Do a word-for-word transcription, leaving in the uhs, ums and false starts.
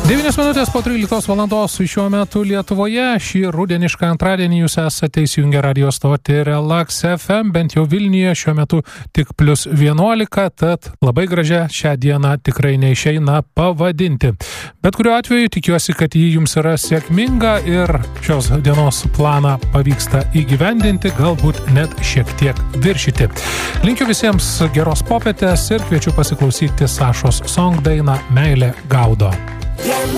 devynios minutės po tryliktos valandos šiuo metu Lietuvoje. Šį rudenišką antradienį jūs esate įsijungę radio stotį Relax F M, bent jau Vilniuje šiuo metu tik plius vienuolika, tad labai gražią šią dieną tikrai neišeina pavadinti. Bet kuriuo atveju tikiuosi, kad ji jums yra sėkminga ir šios dienos planą pavyksta įgyvendinti, galbūt net šiek tiek viršyti. Linkiu visiems geros popietės ir kviečiu pasiklausyti Sašos Song dainą Meilė gaudo.